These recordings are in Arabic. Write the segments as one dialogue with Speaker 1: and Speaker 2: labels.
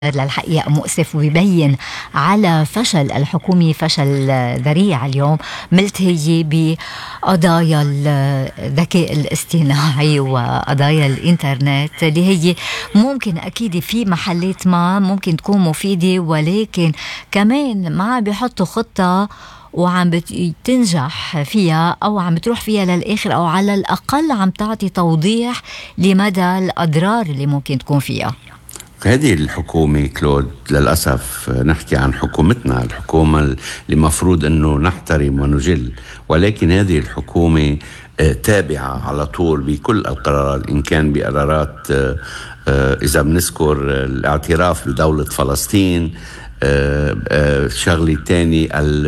Speaker 1: للحقيقة مؤسف ويبين على فشل الحكومة، فشل ذريع اليوم ملتهي بقضايا الذكاء الاصطناعي وقضايا الإنترنت اللي هي ممكن أكيد في محلات ما ممكن تكون مفيدة، ولكن كمان ما بيحطوا خطة وعم بتنجح فيها أو عم بتروح فيها للآخر، أو على الأقل عم تعطي توضيح لمدى الأضرار اللي ممكن تكون فيها.
Speaker 2: هذه الحكومة كلود للأسف نحكي عن حكومتنا، الحكومة اللي مفروض أنه نحترم ونجل، ولكن هذه الحكومة تابعة على طول بكل القرارات، إن كان بقرارات إذا بنذكر الاعتراف بدولة فلسطين، شغلة تاني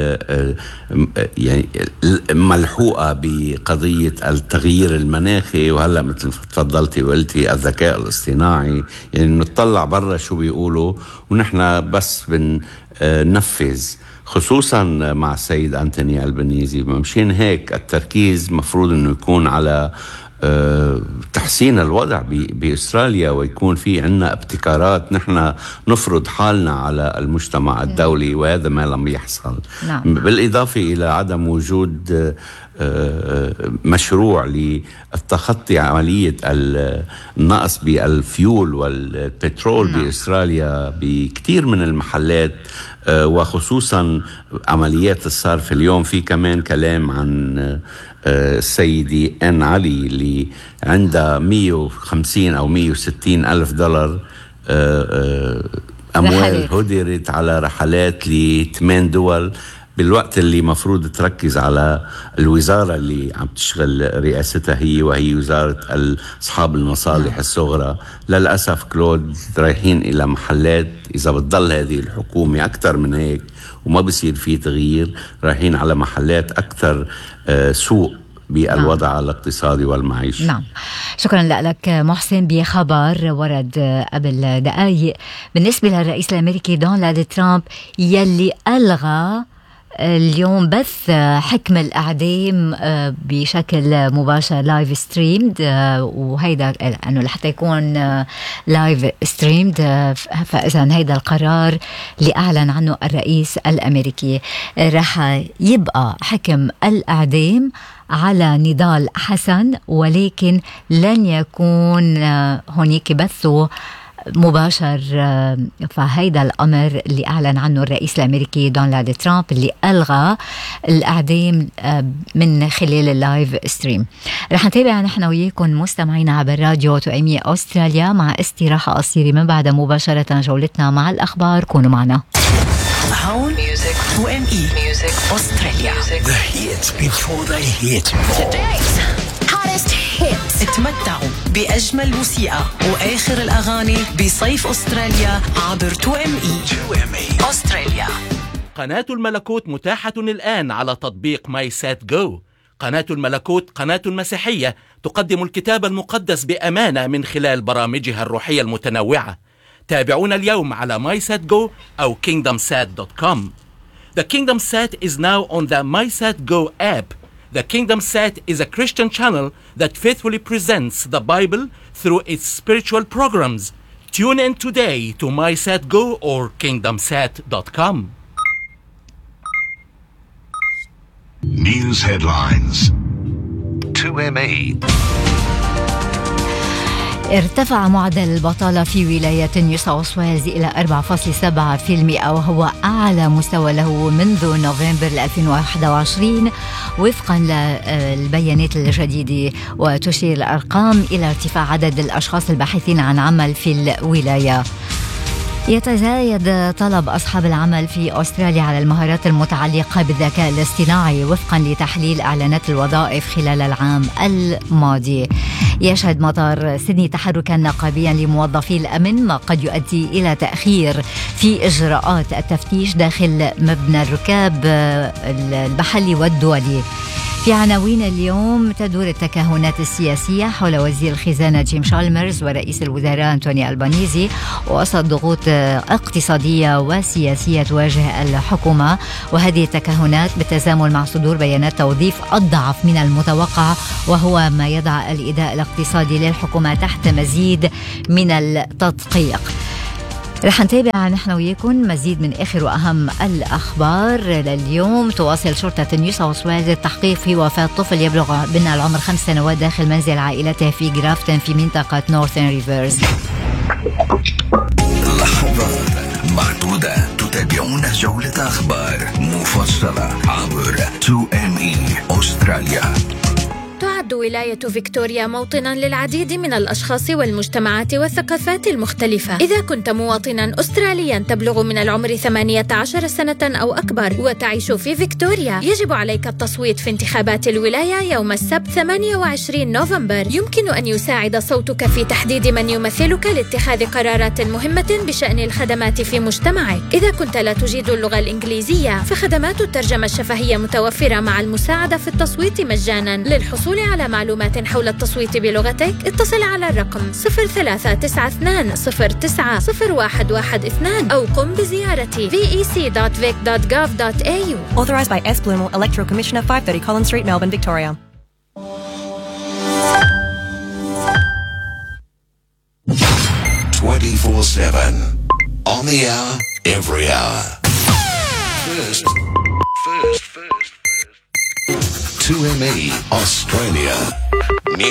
Speaker 2: يعني ملحوقة بقضية التغيير المناخي، وهلأ مثل تفضلتي وقلتي الذكاء الاصطناعي. يعني نطلع برا شو بيقولوا ونحن بس بننفذ، خصوصا مع السيد أنتوني ألبانيزي. مشان هيك التركيز مفروض أنه يكون على تحسين الوضع بأستراليا، ويكون في عنا ابتكارات نحن نفرض حالنا على المجتمع الدولي، وهذا ما لم يحصل. بالإضافة إلى عدم وجود مشروع للتخطي عملية النقص بالفيول والبترول بأستراليا بكتير من المحلات، وخصوصا عمليات الصرف. اليوم في كمان كلام عن السيدة أن علي اللي عندها 150 أو 160 ألف دولار أموال هدرت على رحلات ل8 دول، بالوقت اللي مفروض تركز على الوزارة اللي عم تشغل رئاستها هي، وهي وزارة أصحاب المصالح الصغرى. للأسف كلود رايحين إلى محلات، إذا بتضل هذه الحكومة أكثر من هيك وما بصير في تغيير، رايحين على محلات أكثر سوء بالوضع الاقتصادي والمعيشي.
Speaker 1: نعم، شكرا لك محسن. بخبر ورد قبل دقائق بالنسبة للرئيس الأمريكي دونالد ترامب يلي ألغى اليوم بث حكم الإعدام بشكل مباشر لايف ستريمد، وهيدا أنه لحتى يكون لايف ستريمد، فإذا هيدا القرار اللي أعلن عنه الرئيس الأمريكي. رح يبقى حكم الإعدام على نضال حسن، ولكن لن يكون هناك بثه مباشر. فهيدا الأمر اللي أعلن عنه الرئيس الأمريكي دونالد ترامب، اللي ألغى الإعدام من خلال اللايف ستريم. رح نتابع نحن وياكم مستمعينا عبر راديو توأمية أستراليا مع استراحة قصيرة، من بعد مباشرة جولتنا مع الأخبار. كونوا معنا.
Speaker 3: هون توأمية أستراليا.
Speaker 4: The hits before they hit.
Speaker 3: Today's hottest hits. اتمتعوا بأجمل موسيقى وآخر الأغاني بصيف أستراليا عبر توأمية أستراليا.
Speaker 5: قناة الملكوت متاحة الآن على تطبيق ماي سات جو. قناة الملكوت قناة مسيحية تقدم الكتاب المقدس بأمانة من خلال برامجها الروحية المتنوعة. تابعونا اليوم على MySatGo أو KingdomSat.com. The KingdomSat is now on the MySatGo app. The KingdomSat is a Christian channel that faithfully presents the Bible through its spiritual programs. Tune in today to MySatGo or KingdomSat.com.
Speaker 4: News headlines. 2ME.
Speaker 1: ارتفع معدل البطالة في ولاية نيو ساوث ويلز إلى 4.7%، وهو أعلى مستوى له منذ نوفمبر 2021 وفقا للبيانات الجديدة. وتشير الأرقام إلى ارتفاع عدد الأشخاص الباحثين عن عمل في الولاية. يتزايد طلب أصحاب العمل في أستراليا على المهارات المتعلقة بالذكاء الاصطناعي وفقا لتحليل إعلانات الوظائف خلال العام الماضي. يشهد مطار سيدني تحركا نقابيا لموظفي الأمن، ما قد يؤدي إلى تأخير في إجراءات التفتيش داخل مبنى الركاب المحلي والدولي. في عناوين اليوم، تدور التكهنات السياسية حول وزير الخزانة جيم تشالمرز ورئيس الوزراء أنتوني ألبانيزي وسط ضغوط اقتصادية وسياسية تواجه الحكومة، وهذه التكهنات بالتزامن مع صدور بيانات توظيف أضعف من المتوقع، وهو ما يضع الإداء الاقتصادي للحكومة تحت مزيد من التدقيق. رح نتابع نحن وياكم مزيد من آخر وأهم الأخبار لليوم. تواصل شرطة نيو ساوث ويلز التحقيق في وفاة طفل يبلغ من العمر 5 سنوات داخل منزل عائلته في جرافتن في منطقة نورثern ريفرز.
Speaker 4: لحظات معدودة تتابعون جولة أخبار مفصلة عبر 2ME أستراليا.
Speaker 6: تعد ولاية فيكتوريا موطناً للعديد من الأشخاص والمجتمعات والثقافات المختلفة. إذا كنت مواطناً أسترالياً تبلغ من العمر 18 سنة أو أكبر وتعيش في فيكتوريا، يجب عليك التصويت في انتخابات الولاية يوم السبت 28 نوفمبر. يمكن أن يساعد صوتك في تحديد من يمثلك لاتخاذ قرارات مهمة بشأن الخدمات في مجتمعك. إذا كنت لا تجيد اللغة الإنجليزية، فخدمات الترجمة الشفهية متوفرة مع المساعدة في التصويت مجاناً. للحصول على معلومات حول التصويت بلغتك، اتصل على الرقم 0392090112 أو قم بزيارة vec.vic.gov.au.
Speaker 7: Authorised by S. Blumel, Electoral Commissioner, 530 Collins Street, Melbourne, Victoria.
Speaker 4: 24/7 on the hour, every hour. First. 2ME Australia.